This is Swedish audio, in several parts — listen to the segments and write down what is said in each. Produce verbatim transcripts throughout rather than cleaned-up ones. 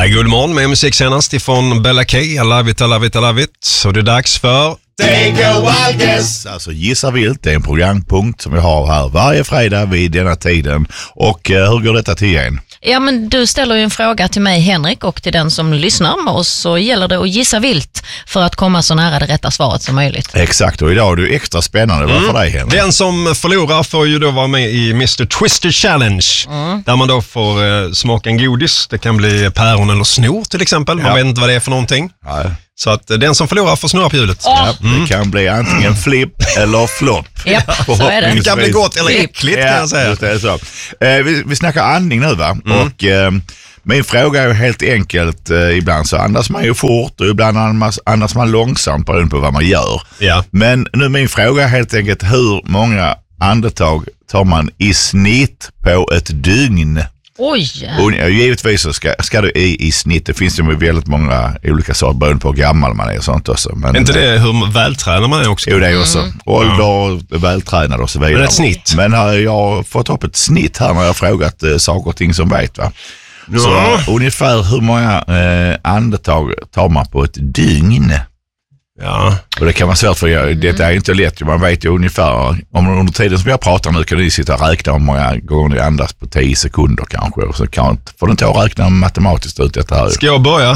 Ja, god morgon med musik senast ifrån Bella K. I love it, I love it, I love it. Så det är dags för Take a wild guess. Alltså Gissa vilt, det är en programpunkt som vi har här varje fredag vid denna tiden. Och eh, hur går detta till igen? Ja, men du ställer ju en fråga till mig, Henrik, och till den som lyssnar. Och så gäller det att gissa vilt för att komma så nära det rätta svaret som möjligt. Exakt, och idag är det extra spännande. Vad för dig, Henrik? Den som förlorar får ju då vara med i mister Twister Challenge. Mm. Där man då får eh, smaka en godis. Det kan bli päron eller snor till exempel. Man Ja. vet inte vad det är för någonting. Ja. Så att eh, den som förlorar får snurra på hjulet. Ja, det kan bli antingen flipp eller flopp. Ja, så är det. Det kan bli gott eller äckligt, kan jag säga. Just det, så. Eh, vi, vi snackar andning nu, va? Mm. Och eh, min fråga är ju helt enkelt, eh, ibland så andas man ju fort och ibland andas, andas man långsamt beroende på vad man gör. Ja. Men nu min fråga är helt enkelt, hur många andetag tar man i snitt på ett dygn? Oj! Och givetvis så ska, ska du i, i snitt, det finns ju väldigt många olika saker beroende på hur gammal man är och sånt också. Men, Är inte det hur vältränad man är också? Jo, det är också. Mm. Ålder, vältränad och så vidare. Men ett snitt. Men här, jag har fått upp ett snitt här när jag har frågat eh, saker och ting som vet, va? Ja. Så ungefär hur många eh, andetag tar man på ett dygn? Ja. Och det kan vara svårt för jag, det är inte lätt. Man vet ju ungefär, om under tiden som jag pratar nu kan ni sitta och räkna hur många gånger ni andas på tio sekunder kanske. Och så kan, får du inte att räkna matematiskt ut detta här. Ska jag börja?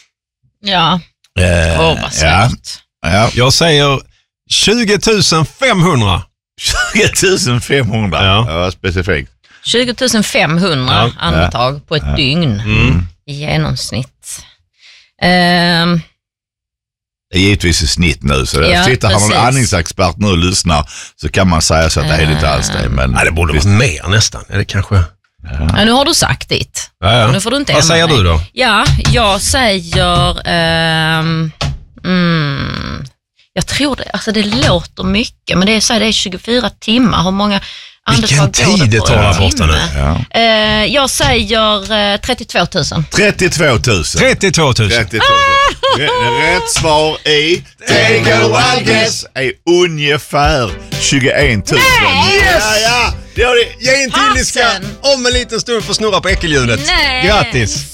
Ja, Eh, åh vad svårt. ja, ja. Jag säger tjugo tusen femhundra. tjugo tusen femhundra, Ja. ja, specifikt. tjugo tusen femhundra Ja, andetag på ett ja. dygn Mm. i genomsnitt. Ehm, Det är givetvis i snitt nu, så Ja, sitter här någon precis. andningsexpert nu och lyssnar så kan man säga så att det är inte alls det. Men Nej, det borde visst, vara mer nästan. Är det kanske? ja, nu har du sagt ditt. Ja, ja. Nu får du inte Vad ändra säger dig. du då? Ja, jag säger... ehm, mm, jag tror det, alltså det låter mycket, men det är, så här, det är tjugofyra timmar. Hur många Vilken andetag går tid det på tar en där borta timme? nu. ja. Eh, jag säger eh, trettiotvå tusen. trettiotvå tusen. trettiotvå tusen. trettiotvå tusen. Rätt svar i Take a wild guess är ungefär tjugoett tusen. Yes! Ja, ja. Det har det. Ge en till, ni ska Fasen! om en liten stund få snurra på äckelhjulet. Nej. Grattis!